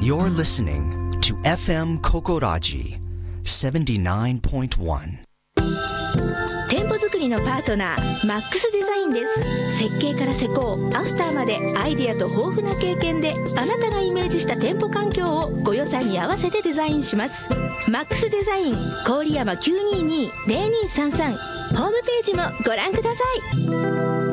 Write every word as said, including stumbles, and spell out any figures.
You're listening to エフエム Kokoraji セブンティナインポイントワン。 店舗作りのパートナーマックスデザインです。設計から施工アフターまでアイデアと豊富な経験であなたがイメージした店舗環境をご予算に合わせてデザインします。マックスデザイン郡山 きゅうにーにーぜろにーさんさん ホームページもご覧ください。